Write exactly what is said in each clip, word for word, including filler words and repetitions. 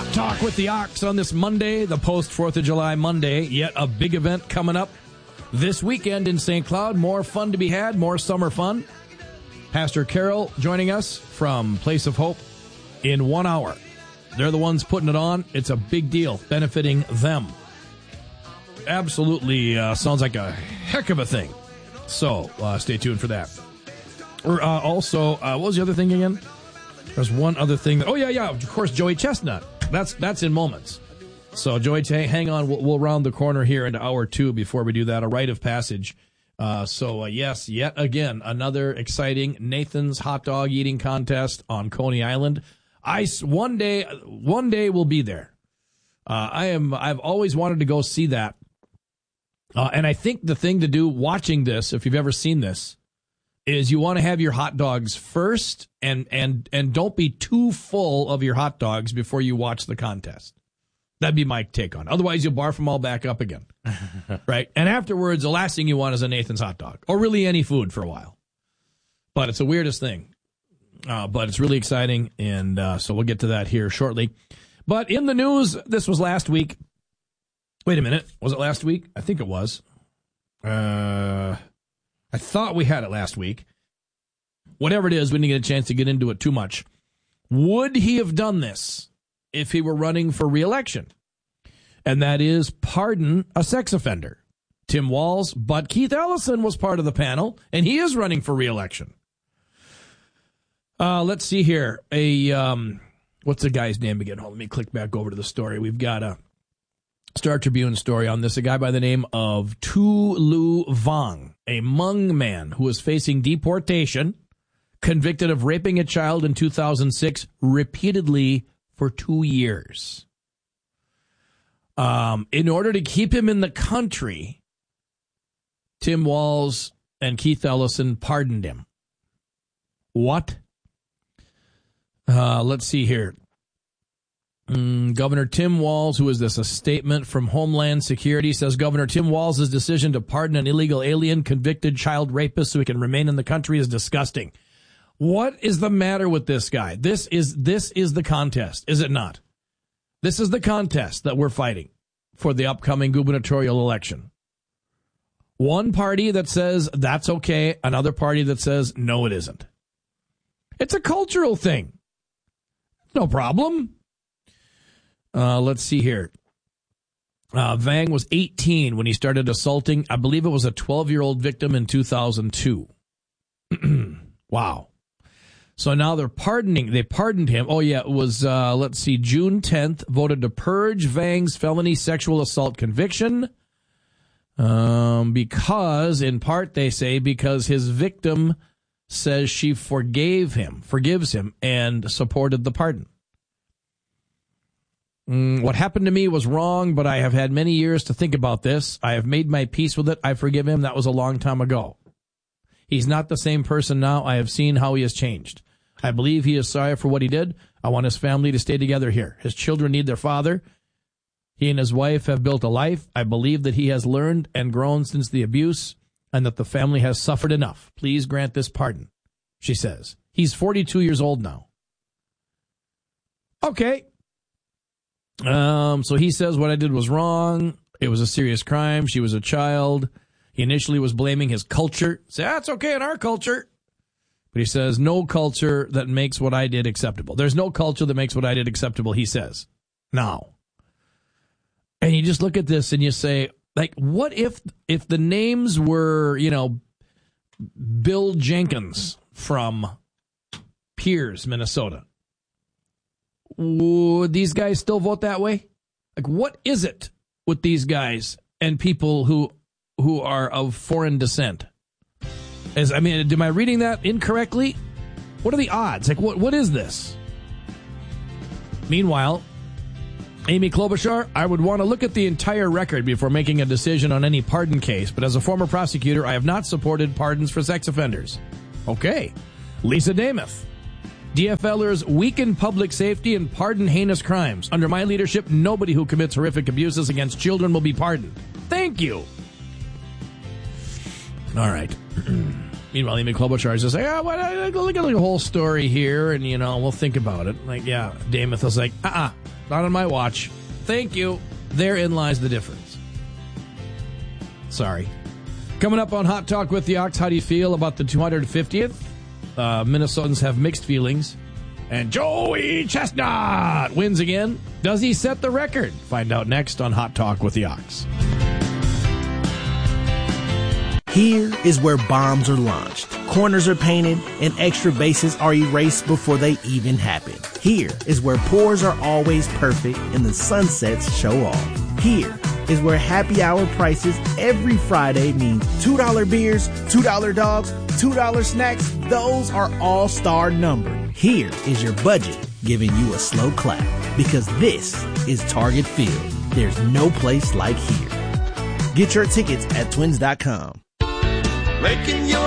Talk with the Ox on this Monday, the post fourth of July Monday. Yet a big event coming up this weekend in Saint Cloud. More fun to be had, more summer fun. Pastor Carol joining us from Place of Hope in one hour. They're the ones putting it on. It's a big deal, benefiting them. Absolutely uh, sounds like a heck of a thing. So uh, stay tuned for that. Or, uh, also, uh, what was the other thing again? There's one other thing. That, oh, yeah, yeah, of course, Joey Chestnut. That's that's in moments. So, Joey, hang on. We'll, we'll round the corner here into hour two before we do that. A rite of passage. Uh, so, uh, yes, yet again, another exciting Nathan's hot dog eating contest on Coney Island. I, one day, one day we'll be there. Uh, I am, I've always wanted to go see that. Uh, and I think the thing to do watching this, if you've ever seen this, is you want to have your hot dogs first and, and, and don't be too full of your hot dogs before you watch the contest. That'd be my take on it. Otherwise, you'll barf them all back up again. Right? And afterwards, the last thing you want is a Nathan's hot dog or really any food for a while. But it's the weirdest thing. Uh, but it's really exciting. And uh, so we'll get to that here shortly. But in the news, this was last week. Wait a minute. Was it last week? I think it was. Uh... I thought we had it last week. Whatever it is, we didn't get a chance to get into it too much. Would he have done this if he were running for re-election? And that is pardon a sex offender. Tim Walz, but Keith Ellison was part of the panel, and he is running for re-election. Uh, let's see here. A um, what's the guy's name again? Hold on, let me click back over to the story. We've got a Star Tribune story on this. A guy by the name of Tu Lu Vong, a Hmong man who is facing deportation, convicted of raping a child in two thousand six repeatedly for two years. Um, in order to keep him in the country, Tim Walz and Keith Ellison pardoned him. What? Uh, let's see here. Mm, Governor Tim Walz, who is this? A statement from Homeland Security says Governor Tim Walz's decision to pardon an illegal alien convicted child rapist so he can remain in the country is disgusting. What is the matter with this guy? This is this is the contest, is it not? This is the contest that we're fighting for the upcoming gubernatorial election. One party that says that's okay, another party that says no, it isn't. It's a cultural thing. No problem. Uh, let's see here. Uh, Vang was eighteen when he started assaulting, I believe it was a twelve-year-old victim in two thousand two. Wow. So now they're pardoning. They pardoned him. Oh, yeah, it was, uh, let's see, June tenth, voted to purge Vang's felony sexual assault conviction. Um, because, in part, they say, because his victim says she forgave him, forgives him, and supported the pardon. Mm, what happened to me was wrong, but I have had many years to think about this. I have made my peace with it. I forgive him. That was a long time ago. He's not the same person now. I have seen how he has changed. I believe he is sorry for what he did. I want his family to stay together here. His children need their father. He and his wife have built a life. I believe that he has learned and grown since the abuse and that the family has suffered enough. Please grant this pardon, she says. He's forty-two years old now. Okay. Um, so he says what I did was wrong. It was a serious crime. She was a child. He initially was blaming his culture. Say, that's okay in our culture. But he says, no culture that makes what I did acceptable. There's no culture that makes what I did acceptable, he says. Now. And you just look at this and you say, like, what if if the names were, you know, Bill Jenkins from Pierce, Minnesota? Would these guys still vote that way? Like, what is it with these guys and people who who are of foreign descent? As I mean, am I reading that incorrectly? What are the odds? Like, what what is this? Meanwhile, Amy Klobuchar, I would want to look at the entire record before making a decision on any pardon case, but as a former prosecutor, I have not supported pardons for sex offenders. Okay. Lisa Namath. DFLers weaken public safety and pardon heinous crimes. Under my leadership, nobody who commits horrific abuses against children will be pardoned. Thank you. All right. Meanwhile, Amy Klobuchar is just like, oh, well, look at the whole story here, and, you know, we'll think about it. Like, yeah, Namath was like, uh-uh, Not on my watch. Thank you. Therein lies the difference. Sorry. Coming up on Hot Talk with the Ox, how do you feel about the two hundred fiftieth? Uh, Minnesotans have mixed feelings. And Joey Chestnut wins again. Does he set the record? Find out next on Hot Talk with the Ox. Here is where bombs are launched, corners are painted, and extra bases are erased before they even happen. Here is where pours are always perfect and the sunsets show off. Here is where happy hour prices every Friday means two dollar beers, two dollar dogs, two dollar snacks. Those are all-star numbered. Here is your budget giving you a slow clap because this is Target Field. There's no place like here. Get your tickets at twins dot com. Making your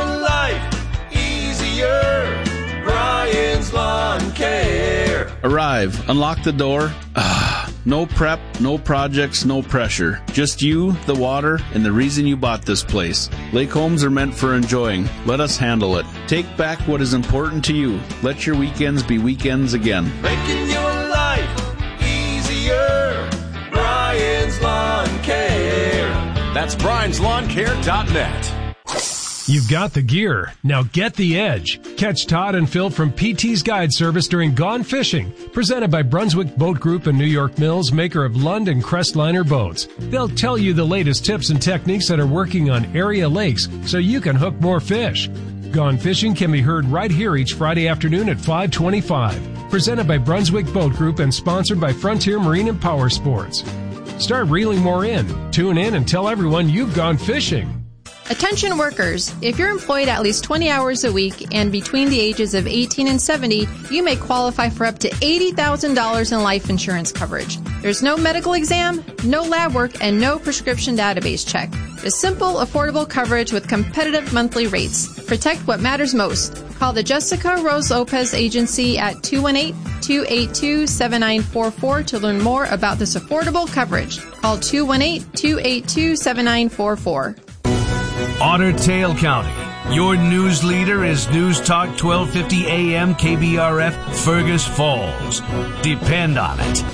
life easier. Brian's Lawn Care. Arrive. Unlock the door. Ah, no prep, no projects, no pressure. Just you, the water, and the reason you bought this place. Lake homes are meant for enjoying. Let us handle it. Take back what is important to you. Let your weekends be weekends again. Making your life easier. Brian's Lawn Care. That's Brian's Lawn Care dot net. You've got the gear. Now get the edge. Catch Todd and Phil from P T's Guide Service during Gone Fishing, presented by Brunswick Boat Group and New York Mills, maker of Lund and Crestliner boats. They'll tell you the latest tips and techniques that are working on area lakes so you can hook more fish. Gone Fishing can be heard right here each Friday afternoon at five twenty-five. Presented by Brunswick Boat Group and sponsored by Frontier Marine and Power Sports. Start reeling more in. Tune in and tell everyone you've gone fishing. Attention workers, if you're employed at least twenty hours a week and between the ages of eighteen and seventy, you may qualify for up to eighty thousand dollars in life insurance coverage. There's no medical exam, no lab work, and no prescription database check. Just simple, affordable coverage with competitive monthly rates. Protect what matters most. Call the Jessica Rose Lopez Agency at two one eight, two eight two, seven nine four four to learn more about this affordable coverage. Call two one eight, two eight two, seven nine four four. Otter Tail County. Your news leader is News Talk twelve fifty A M K B R F Fergus Falls. Depend on it.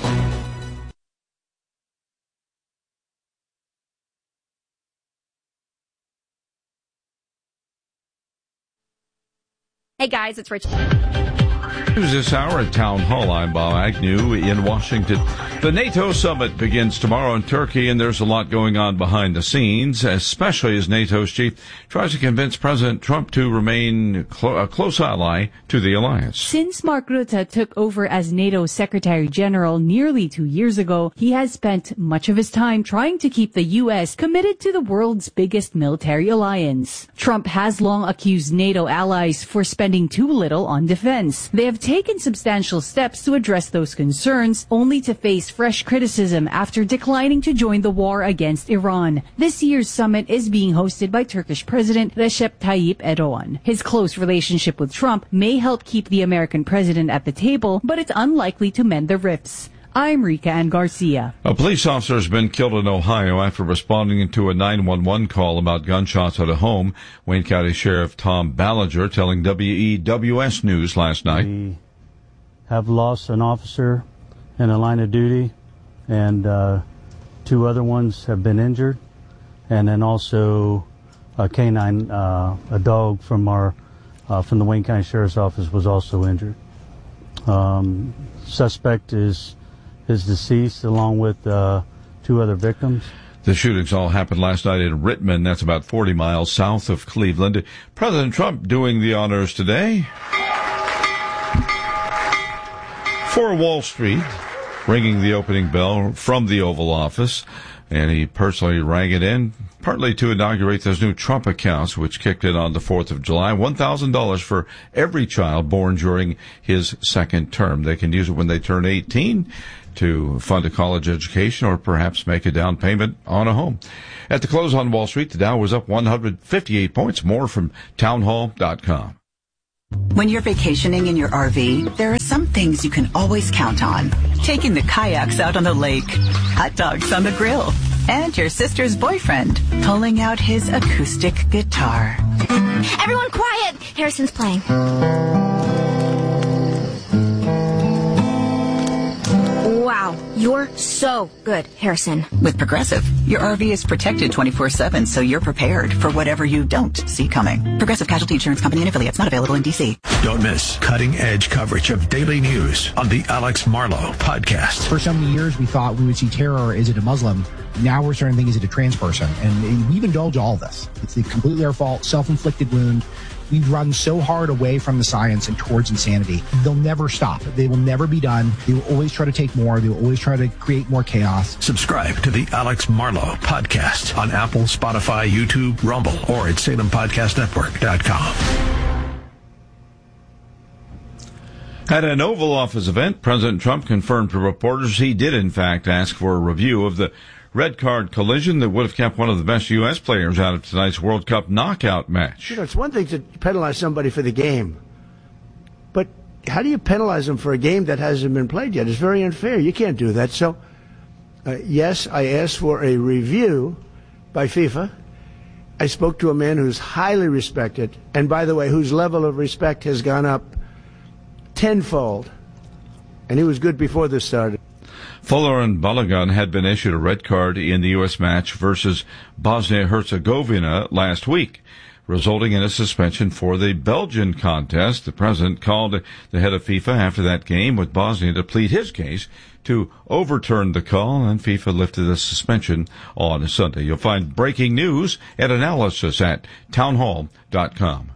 Hey guys, it's Rich. News this hour at Town Hall. I'm Bob Agnew in Washington. The NATO summit begins tomorrow in Turkey, and there's a lot going on behind the scenes, especially as NATO's chief tries to convince President Trump to remain clo- a close ally to the alliance. Since Mark Rutte took over as NATO Secretary General nearly two years ago, he has spent much of his time trying to keep the U S committed to the world's biggest military alliance. Trump has long accused NATO allies for spending too little on defense. They have taken substantial steps to address those concerns, only to face fresh criticism after declining to join the war against Iran. This year's summit is being hosted by Turkish President Recep Tayyip Erdogan. His close relationship with Trump may help keep the American president at the table, but it's unlikely to mend the rifts. I'm Rika Ann Garcia. A police officer has been killed in Ohio after responding to a nine one one call about gunshots at a home. Wayne County Sheriff Tom Ballinger telling W E W S News last night. We have lost an officer in a line of duty, and uh, two other ones have been injured, and then also a canine, uh, a dog from our uh, from the Wayne County Sheriff's Office was also injured. Um, suspect is is deceased along with uh, two other victims. The shootings all happened last night in Rittman. That's about forty miles south of Cleveland. President Trump doing the honors today for Wall Street, ringing the opening bell from the Oval Office, and he personally rang it in, partly to inaugurate those new Trump accounts, which kicked in on the fourth of July, one thousand dollars for every child born during his second term. They can use it when they turn eighteen to fund a college education or perhaps make a down payment on a home. At the close on Wall Street, the Dow was up one hundred fifty-eight points. More from townhall dot com. When you're vacationing in your R V, there are some things you can always count on. Taking the kayaks out on the lake, hot dogs on the grill, and your sister's boyfriend pulling out his acoustic guitar. Everyone quiet! Harrison's playing. Wow, You're so good, Harrison. With Progressive, your R V is protected twenty-four seven, so you're prepared for whatever you don't see coming. Progressive Casualty Insurance Company and affiliates, not available in D C. Don't miss cutting-edge coverage of daily news on the Alex Marlow podcast. For so many years, we thought we would see terror. Is it a Muslim? Now we're starting to think, is it a trans person? And we've indulged all of this. It's completely our fault, self-inflicted wound. We've run so hard away from the science and towards insanity. They'll never stop. They will never be done. They will always try to take more. They will always try to create more chaos. Subscribe to the Alex Marlow podcast on Apple, Spotify, YouTube, Rumble, or at Salem Podcast Network dot com. At an Oval Office event, President Trump confirmed to reporters he did, in fact, ask for a review of the red card collision that would have kept one of the best U S players out of tonight's World Cup knockout match. You know, it's one thing to penalize somebody for the game, but how do you penalize them for a game that hasn't been played yet? It's very unfair. You can't do that. So, uh, yes, I asked for a review by FIFA. I spoke to a man who's highly respected, and by the way, whose level of respect has gone up tenfold, and he was good before this started. Fuller and Balogun had been issued a red card in the U S match versus Bosnia-Herzegovina last week, resulting in a suspension for the Belgian contest. The president called the head of FIFA after that game with Bosnia to plead his case to overturn the call, and FIFA lifted the suspension on Sunday. You'll find breaking news and analysis at townhall dot com.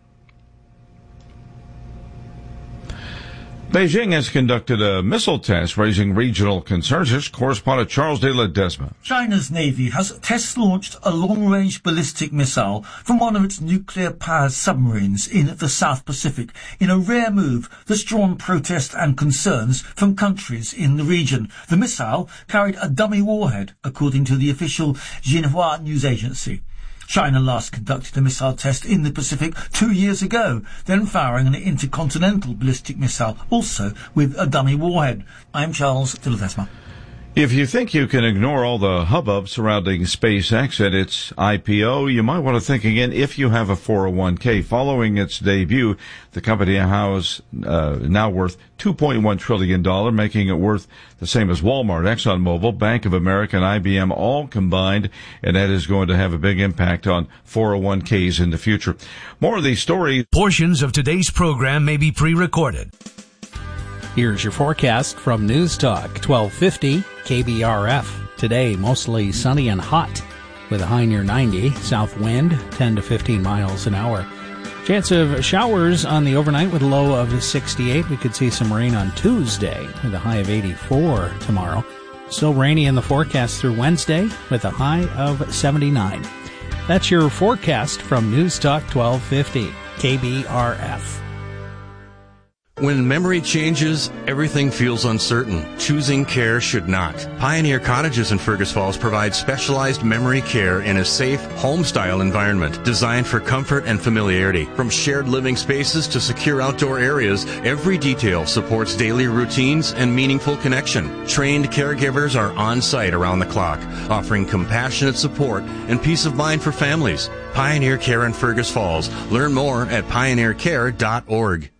Beijing has conducted a missile test raising regional concerns. Here's correspondent Charles de Ledesma. China's Navy has test-launched a long-range ballistic missile from one of its nuclear-powered submarines in the South Pacific in a rare move that's drawn protest and concerns from countries in the region. The missile carried a dummy warhead, according to the official Xinhua news agency. China last conducted a missile test in the Pacific two years ago, then firing an intercontinental ballistic missile, also with a dummy warhead. I'm Charles de Ledesma. If you think you can ignore all the hubbub surrounding SpaceX and its I P O, you might want to think again if you have a four oh one k. Following its debut, the company is uh, now worth two point one trillion dollars, making it worth the same as Walmart, ExxonMobil, Bank of America, and I B M all combined, and that is going to have a big impact on four oh one k's in the future. More of these stories. Portions of today's program may be pre-recorded. Here's your forecast from News Talk twelve fifty K B R F. Today, mostly sunny and hot with a high near ninety. South wind, ten to fifteen miles an hour. Chance of showers on the overnight with a low of sixty-eight. We could see some rain on Tuesday with a high of eighty-four tomorrow. Still rainy in the forecast through Wednesday with a high of seventy-nine. That's your forecast from News Talk twelve fifty K B R F. When memory changes, everything feels uncertain. Choosing care should not. Pioneer Cottages in Fergus Falls provide specialized memory care in a safe, home-style environment designed for comfort and familiarity. From shared living spaces to secure outdoor areas, every detail supports daily routines and meaningful connection. Trained caregivers are on site around the clock, offering compassionate support and peace of mind for families. Pioneer Care in Fergus Falls. Learn more at pioneer care dot org.